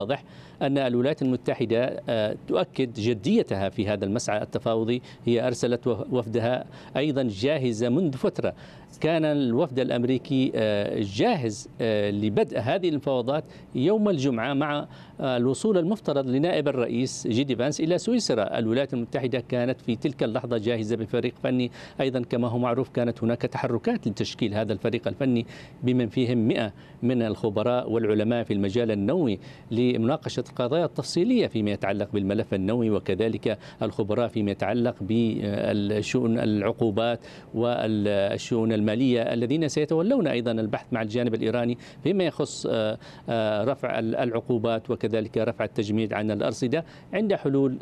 واضح أن الولايات المتحدة تؤكد جديتها في هذا المسعى التفاوضي. هي أرسلت وفدها أيضا جاهزة منذ فترة. كان الوفد الأمريكي جاهز لبدء هذه المفاوضات يوم الجمعة مع الوصول المفترض لنائب الرئيس جيدي فانس إلى سويسرا. الولايات المتحدة كانت في تلك اللحظة جاهزة بفريق فني، أيضا كما هو معروف كانت هناك تحركات لتشكيل هذا الفريق الفني بمن فيهم 100 من الخبراء والعلماء في المجال النووي لمناقشة القضايا التفصيلية فيما يتعلق بالملف النووي، وكذلك الخبراء فيما يتعلق بالشؤون العقوبات والشؤون المالية الذين سيتولون أيضا البحث مع الجانب الإيراني فيما يخص رفع العقوبات وكذلك رفع التجميد عن الأرصدة عند حلول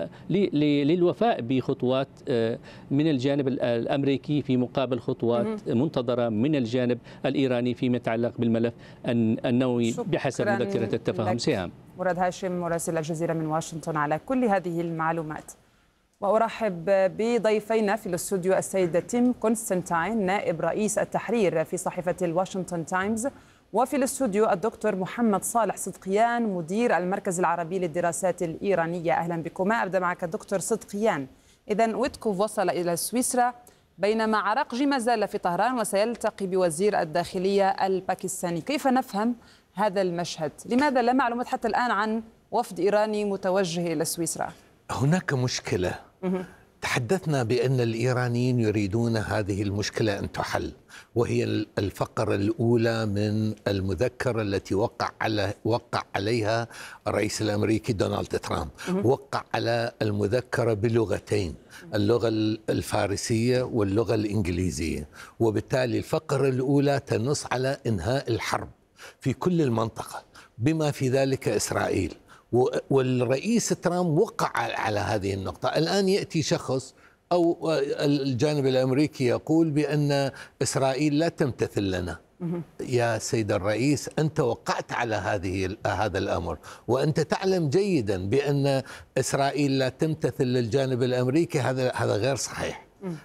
للوفاء بخطوات من الجانب الأمريكي في مقابل خطوات منتظرة من الجانب الإيراني فيما يتعلق بالملف النووي بحسب مذكرة التفاهم سهام. مراد هاشم مراسل الجزيرة من واشنطن على كل هذه المعلومات. وأرحب بضيفينا في الاستوديو السيد تيم كونستانتين نائب رئيس التحرير في صحيفة الواشنطن تايمز، وفي الاستوديو الدكتور محمد صالح صدقيان مدير المركز العربي للدراسات الإيرانية. أهلا بكما. أبدأ معك دكتور صدقيان. إذن ويتكوف وصل إلى سويسرا بينما عراقجي ما زال في طهران وسيلتقي بوزير الداخلية الباكستاني. كيف نفهم هذا المشهد؟ لماذا لا معلومات حتى الآن عن وفد إيراني متوجه إلى سويسرا؟ هناك مشكلة. تحدثنا بأن الإيرانيين يريدون هذه المشكلة أن تحل، وهي الفقرة الأولى من المذكرة التي وقع عليها الرئيس الأمريكي دونالد ترامب. وقع على المذكرة بلغتين، اللغة الفارسية واللغة الإنجليزية، وبالتالي الفقرة الأولى تنص على إنهاء الحرب في كل المنطقة بما في ذلك إسرائيل. والرئيس ترامب وقع على هذه النقطة. الآن يأتي شخص أو الجانب الأمريكي يقول بأن إسرائيل لا تمتثل لنا. يا سيد الرئيس، أنت وقعت على هذا الأمر، وأنت تعلم جيدا بأن إسرائيل لا تمتثل للجانب الأمريكي. هذا غير صحيح.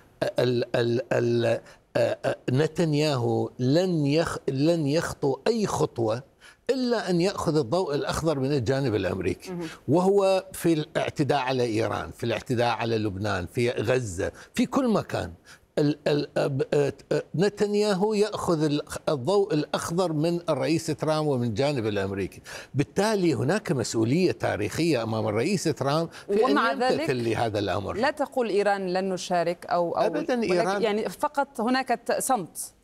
نتنياهو لن يخطو أي خطوة إلا أن يأخذ الضوء الأخضر من الجانب الأمريكي، وهو في الاعتداء على إيران، في الاعتداء على لبنان، في غزة، في كل مكان. نتنياهو يأخذ الضوء الأخضر من الرئيس ترامب ومن الجانب الأمريكي. بالتالي هناك مسؤولية تاريخية أمام الرئيس ترامب في أن يمتثل لهذا الأمر. لا تقول إيران لن نشارك أو أبدا. إيران يعني فقط هناك صمت.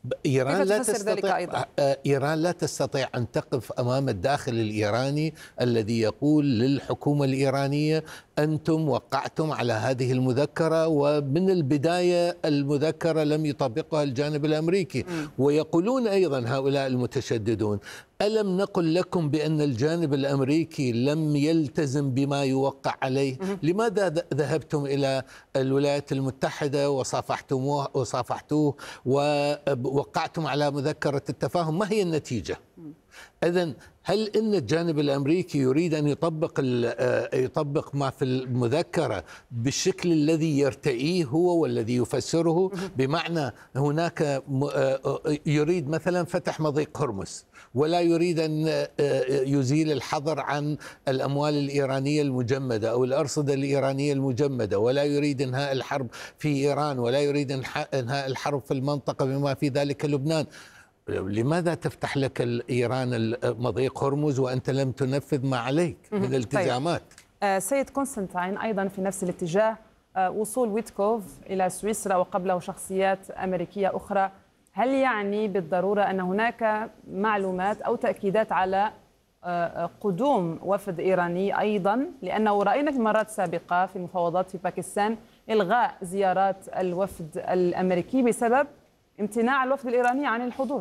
إيران لا تستطيع أن تقف أمام الداخل الإيراني الذي يقول للحكومة الإيرانية أنتم وقعتم على هذه المذكرة، ومن البداية المذكرة لم يطبقها الجانب الأمريكي. ويقولون أيضا هؤلاء المتشددون ألم نقل لكم بأن الجانب الأمريكي لم يلتزم بما يوقع عليه؟ لماذا ذهبتم إلى الولايات المتحدة وصافحتوه ووقعتم على مذكرة التفاهم؟ ما هي النتيجة؟ إذن هل إن الجانب الأمريكي يريد أن يطبق ما في المذكرة بالشكل الذي يرتئيه هو والذي يفسره؟ بمعنى هناك يريد مثلا فتح مضيق هرمز، ولا يريد أن يزيل الحظر عن الأموال الإيرانية المجمدة أو الأرصدة الإيرانية المجمدة، ولا يريد إنهاء الحرب في إيران، ولا يريد إنهاء الحرب في المنطقة بما في ذلك لبنان. لماذا تفتح لك إيران مضيق هرمز وأنت لم تنفذ ما عليك من الالتزامات؟ طيب. سيد كونستانتين، أيضا في نفس الاتجاه، وصول ويتكوف إلى سويسرا وقبله شخصيات أمريكية أخرى، هل يعني بالضرورة أن هناك معلومات أو تأكيدات على قدوم وفد إيراني أيضا؟ لأنه رأينا في مرات سابقة في المفاوضات في باكستان إلغاء زيارات الوفد الأمريكي بسبب امتناع الوفد الإيراني عن الحضور.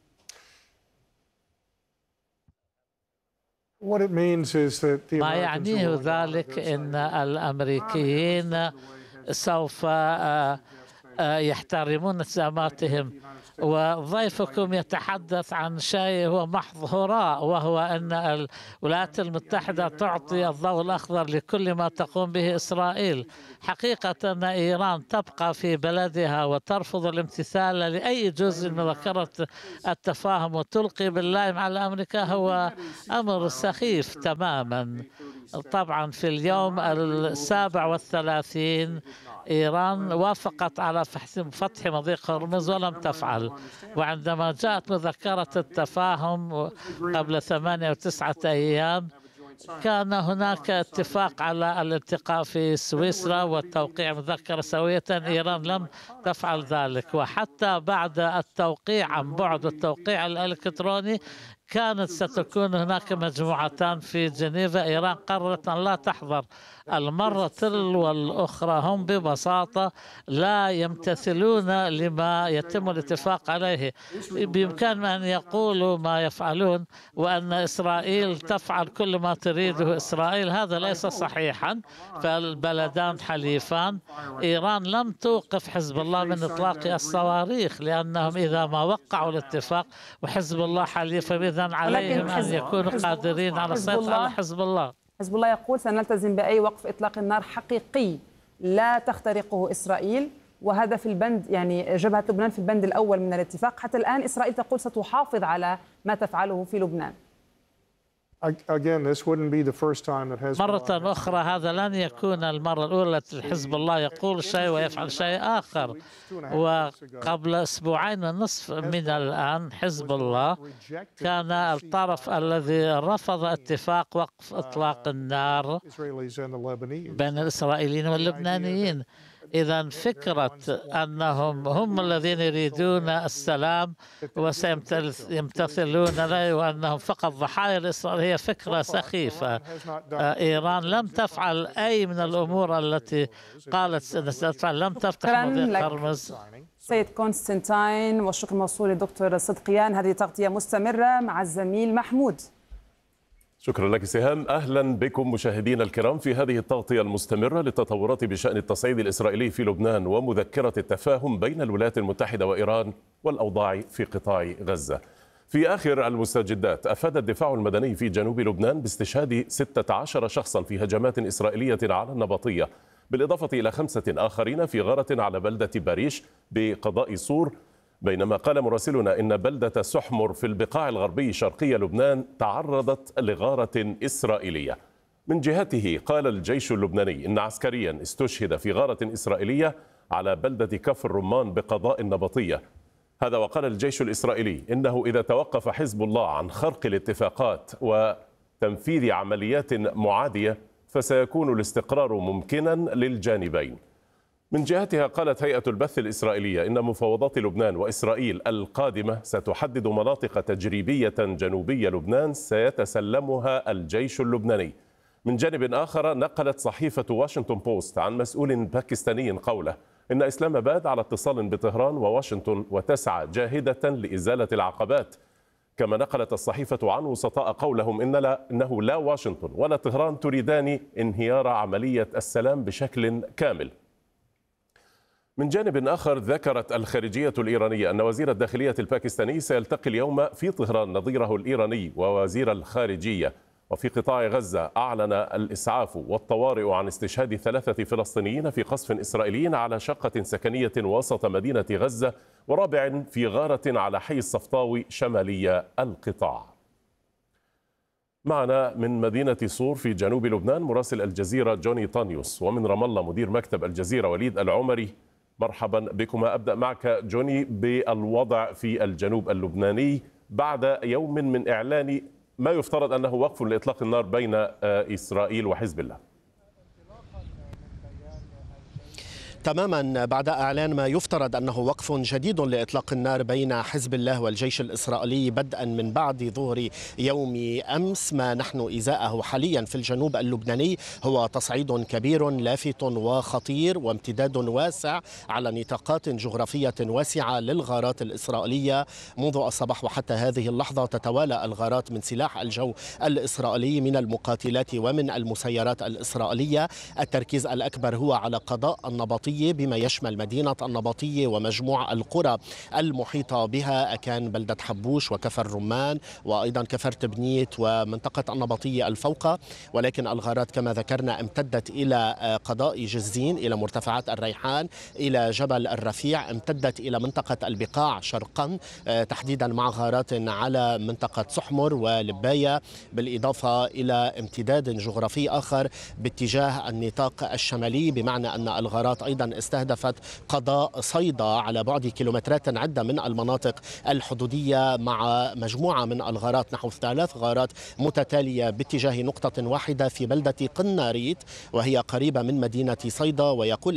ما يعنيه ذلك أن الأمريكيين سوف يحترمون التزاماتهم. وضيفكم يتحدث عن شيء هو محض هراء، وهو أن الولايات المتحدة تعطي الضوء الأخضر لكل ما تقوم به إسرائيل. حقيقة أن إيران تبقى في بلدها وترفض الامتثال لأي جزء من مذكرة التفاهم وتلقي باللائم على أمريكا هو أمر سخيف تماما. طبعا في اليوم 37 إيران وافقت على فتح مضيق هرمز ولم تفعل، وعندما جاءت مذكرة التفاهم قبل 8 أو 9 أيام كان هناك اتفاق على الالتقاء في سويسرا والتوقيع مذكرة سوية. إيران لم تفعل ذلك، وحتى بعد التوقيع عن بعد والتوقيع الإلكتروني كانت ستكون هناك مجموعتان في جنيفا. إيران قررت أن لا تحضر المرة تلو والأخرى. هم ببساطة لا يمتثلون لما يتم الاتفاق عليه. بإمكانهم أن يقولوا ما يفعلون وأن إسرائيل تفعل كل ما تريده إسرائيل، هذا ليس صحيحا. فالبلدان حليفان. إيران لم توقف حزب الله من إطلاق الصواريخ، لأنهم إذا ما وقعوا الاتفاق وحزب الله حليف إذن عليهم أن يكونوا قادرين على السيطرة على حزب الله. حزب الله يقول سنلتزم بأي وقف إطلاق النار حقيقي لا تخترقه إسرائيل، وهذا في البند، يعني جبهة لبنان في البند الأول من الاتفاق. حتى الآن إسرائيل تقول ستحافظ على ما تفعله في لبنان. مرة أخرى هذا لن يكون المرة الأولى التي حزب الله يقول شيء ويفعل شيء آخر. وقبل 2.5 أسبوع من الآن حزب الله كان الطرف الذي رفض اتفاق وقف إطلاق النار بين الإسرائيليين واللبنانيين. إذا فكرة أنهم هم الذين يريدون السلام وسيمتثلون له وأنهم فقط ضحايا لإسرائيل هي فكرة سخيفة. إيران لم تفعل أي من الأمور التي قالت أنها ستفعل. لم تفتح مضيق هرمز. سيد كونستانتين، والشكر موصول للدكتور صدقيان. هذه تغطية مستمرة مع الزميل محمود. شكرا لك سهام. أهلا بكم مشاهدينا الكرام في هذه التغطية المستمرة للتطورات بشأن التصعيد الإسرائيلي في لبنان ومذكرة التفاهم بين الولايات المتحدة وإيران والأوضاع في قطاع غزة. في آخر المستجدات أفاد الدفاع المدني في جنوب لبنان باستشهاد 16 شخصا في هجمات إسرائيلية على النبطية، بالإضافة إلى 5 آخرين في غارة على بلدة باريش بقضاء صور. بينما قال مراسلنا إن بلدة سحمر في البقاع الغربي شرقي لبنان تعرضت لغارة إسرائيلية. من جهته قال الجيش اللبناني إن عسكريا استشهد في غارة إسرائيلية على بلدة كفر رمان بقضاء النبطية. هذا وقال الجيش الإسرائيلي إنه إذا توقف حزب الله عن خرق الاتفاقات وتنفيذ عمليات معادية فسيكون الاستقرار ممكنا للجانبين. من جهتها قالت هيئة البث الإسرائيلية إن مفاوضات لبنان وإسرائيل القادمة ستحدد مناطق تجريبية جنوبي لبنان سيتسلمها الجيش اللبناني. من جانب آخر نقلت صحيفة واشنطن بوست عن مسؤول باكستاني قوله إن إسلام آباد على اتصال بطهران وواشنطن وتسعى جاهدة لإزالة العقبات. كما نقلت الصحيفة عن وسطاء قولهم إنه لا واشنطن ولا طهران تريدان انهيار عملية السلام بشكل كامل. من جانب آخر ذكرت الخارجية الإيرانية أن وزير الداخلية الباكستاني سيلتقي اليوم في طهران نظيره الإيراني ووزير الخارجية. وفي قطاع غزة أعلن الإسعاف والطوارئ عن استشهاد 3 فلسطينيين في قصف إسرائيلي على شقة سكنية وسط مدينة غزة، ورابع في غارة على حي الصفطاوي شمالي القطاع. معنا من مدينة صور في جنوب لبنان مراسل الجزيرة جوني طانيوس، ومن رام الله مدير مكتب الجزيرة وليد العمري. مرحبا بكما. أبدأ معك جوني بالوضع في الجنوب اللبناني بعد يوم من إعلان ما يفترض أنه وقف لإطلاق النار بين إسرائيل وحزب الله. تماما بعد إعلان ما يفترض أنه وقف جديد لإطلاق النار بين حزب الله والجيش الإسرائيلي بدءا من بعد ظهر يوم أمس. ما نحن إزاءه حاليا في الجنوب اللبناني هو تصعيد كبير لافت وخطير وامتداد واسع على نطاقات جغرافية واسعة للغارات الإسرائيلية. منذ الصباح وحتى هذه اللحظة تتوالى الغارات من سلاح الجو الإسرائيلي، من المقاتلات ومن المسيرات الإسرائيلية. التركيز الأكبر هو على قضاء النبطية الإسرائيلية بما يشمل مدينة النبطية ومجموع القرى المحيطة بها، كان بلدة حبوش وكفر رمان وأيضا كفر تبنيت ومنطقة النبطية الفوقة. ولكن الغارات كما ذكرنا امتدت إلى قضاء جزين، إلى مرتفعات الريحان، إلى جبل الرفيع، امتدت إلى منطقة البقاع شرقا تحديدا مع غارات على منطقة سحمر ولباية، بالإضافة إلى امتداد جغرافي آخر باتجاه النطاق الشمالي، بمعنى أن الغارات أيضا استهدفت قضاء صيدا على بعد كيلومترات عدة من المناطق الحدودية، مع مجموعة من الغارات نحو 3 غارات متتالية باتجاه نقطة واحدة في بلدة قناريت وهي قريبة من مدينة صيدا. ويقول